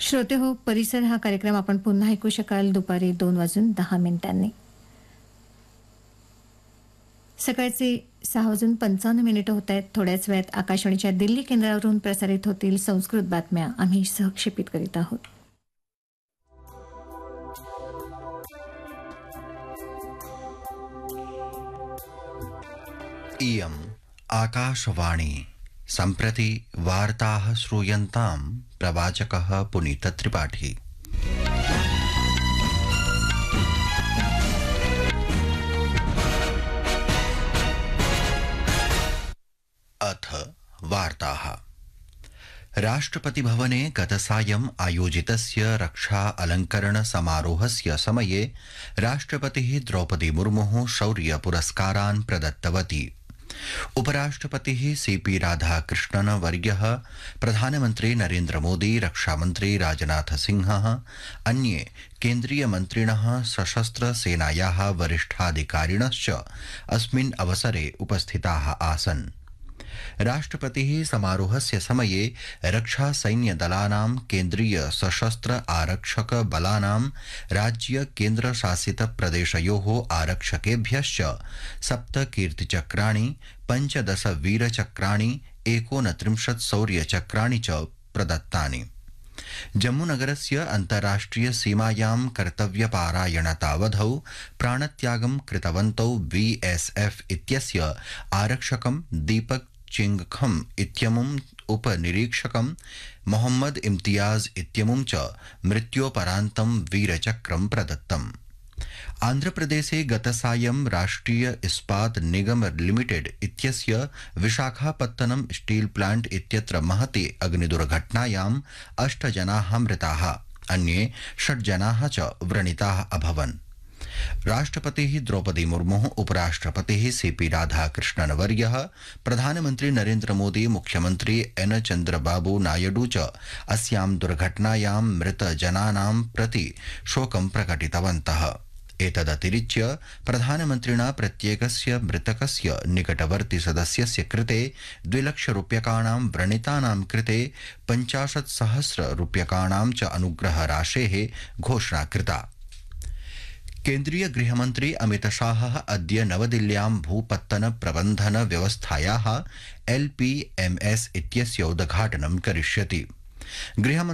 श्रोते हो, परिसर हा कार्यक्रम आपण पुन्हा ऐकू शकाल दुपारी 2:10 सकाळचे 6:55 होत आहेत. थोड्याच वेळात आकाशवाणीच्या दिल्ली केंद्रावरून प्रसारित होतील संस्कृत बातम्या. आम्ही सहक्षेपित करीत आहोत. इयम् आकाशवाणी सम्प्रति वार्ताः श्रूयन्तां प्रवाचकः पुनीतत्रिपाठी। अथ वार्ताः। राष्ट्रपतिभवने गतसायम् आयोजितस्य रक्षा अलङ्करण समारोहस्य समये राष्ट्रपतिः द्रौपदी मुर्मुः शौर्य पुरस्कारान् प्रदत्तवती। उपराष्ट्रपतिः सीपी राधाकृष्णन् वर्यः, प्रधानमन्त्री नरेन्द्र मोदी, रक्षामन्त्री राजनाथ सिंहः, अन्ये केन्द्रीयमन्त्रिणः, सशस्त्र सेनायाः वरिष्ठाधिकारिणश्च अस्मिन् अवसरे उपस्थिताः आसन्। राष्ट्रपतिः समारोहस्य समये रक्षा सैन्यदलानां, केन्द्रीय सशस्त्र आरक्षक बलानां, राज्य केन्द्रशासित प्रदेशयोः आरक्षकेभ्यश्च 7 कीर्तिचक्राणि, 15 वीरचक्राणि, 29 शौर्यचक्राणि च प्रदत्तानि। जम्मूनगरस्य अन्ताराष्ट्रिय सीमायां कर्तव्यपारायणतावधौ प्राणत्यागं कृतवन्तौ बीएसएफ इत्यस्य आरक्षकं दीपक चिंगखम इत्यमुम्, उपनिरीक्षकं मोहम्मद इम्तियाज इत्यमुं च मृत्योपरान्तं वीरचक्रं प्रदत्तम्। आन्ध्रप्रदेशे गतसायं राष्ट्रिय इस्पात निगम लिमिटेड इत्यस्य विशाखापत्तनम स्टील प्लांट इत्यत्र महते अग्निदुर्घटनायां 8 जनाः मृताः, अन्ये 6 जनाः च व्रणिताः अभवन्। राष्ट्रपतिः द्रौपदी मुर्मुः, उपराष्ट्रपतिः सीपी राधाकृष्णन् वर्यः, प्रधानमन्त्री नरेन्द्र मोदी, मुख्यमन्त्री एन चन्द्रबाबू नायडू च अस्यां दुर्घटनायां मृत जनानां प्रति शोकं प्रकटितवन्तः। एतदतिरिच्य प्रधानमन्त्रिणा प्रत्येकस्य मृतकस्य निकटवर्ति सदस्यस्य कृते 2 लक्षरूप्यकाणां, व्रणितानां कृते 50,000 रूप्यकाणां च अनुग्रहराशेः घोषणा कृता। केन्द्रीय गृहमन्त्री अमित शाहः अद्य नवदिल्ल्यां भूपत्तन प्रबन्धन व्यवस्थायाः LPMS इत्यस्य उद्घाटनं करिष्यति।